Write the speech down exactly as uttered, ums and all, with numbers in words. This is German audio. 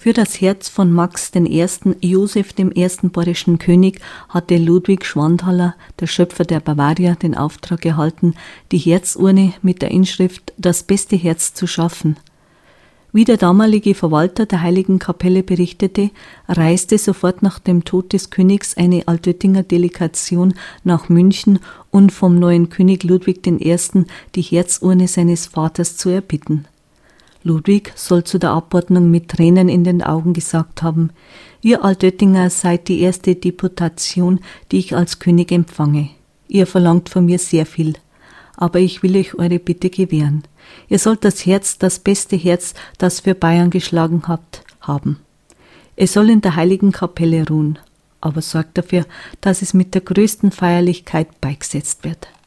Für das Herz von Max dem Ersten., Josef dem Ersten bayerischen König, hatte Ludwig Schwanthaler, der Schöpfer der Bavaria, den Auftrag erhalten, die Herzurne mit der Inschrift »Das beste Herz« zu schaffen. Wie der damalige Verwalter der Heiligen Kapelle berichtete, reiste sofort nach dem Tod des Königs eine Altöttinger Delegation nach München, um vom neuen König Ludwig dem Ersten. die Herzurne seines Vaters zu erbitten. Ludwig soll zu der Abordnung mit Tränen in den Augen gesagt haben: »Ihr Altöttinger seid die erste Deputation, die ich als König empfange. Ihr verlangt von mir sehr viel, aber ich will euch eure Bitte gewähren. Ihr sollt das Herz, das beste Herz, das für Bayern geschlagen habt, haben. Es soll in der Heiligen Kapelle ruhen, aber sorgt dafür, dass es mit der größten Feierlichkeit beigesetzt wird.«